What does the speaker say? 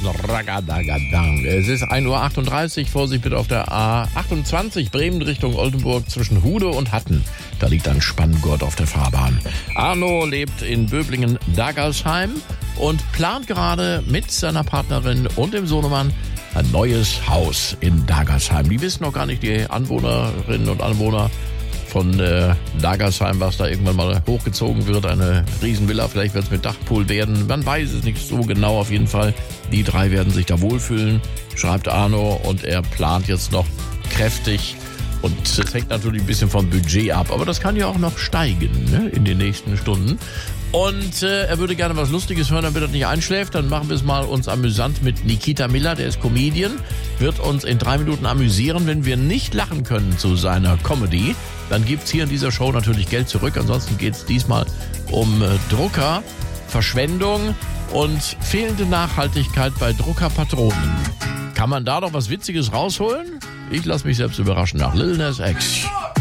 Ragadagadang. Es ist 1:38 Uhr. Vorsicht bitte auf der A28 Bremen Richtung Oldenburg zwischen Hude und Hatten. Da liegt ein Spanngurt auf der Fahrbahn. Arno lebt in Böblingen-Dagersheim und plant gerade mit seiner Partnerin und dem Sohnemann ein neues Haus in Dagersheim. Die wissen noch gar nicht, die Anwohnerinnen und Anwohner von Dagersheim, was da irgendwann mal hochgezogen wird. Eine Riesenvilla, vielleicht wird es mit Dachpool werden. Man weiß es nicht so genau, auf jeden Fall. Die drei werden sich da wohlfühlen, schreibt Arno, und er plant jetzt noch kräftig. Und es hängt natürlich ein bisschen vom Budget ab, aber das kann ja auch noch steigen, ne, in den nächsten Stunden. Und er würde gerne was Lustiges hören, damit er nicht einschläft. Dann machen wir es mal uns amüsant mit Nikita Miller, der ist Comedian, wird uns in 3 Minuten amüsieren. Wenn wir nicht lachen können zu seiner Comedy, dann gibt's hier in dieser Show natürlich Geld zurück. Ansonsten geht's diesmal um Drucker, Verschwendung und fehlende Nachhaltigkeit bei Druckerpatronen. Kann man da doch was Witziges rausholen? Ich lasse mich selbst überraschen nach Lil Nas X.